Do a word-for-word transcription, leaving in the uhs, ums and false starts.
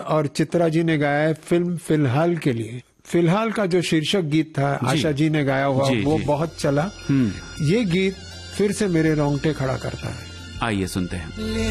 और चित्रा जी ने गाया है फिल्म फिलहाल के लिए। फिलहाल का जो शीर्षक गीत था आशा जी ने गाया हुआ, जी, वो जी। बहुत चला। ये गीत फिर से मेरे रोंगटे खड़ा करता है। आइए सुनते हैं।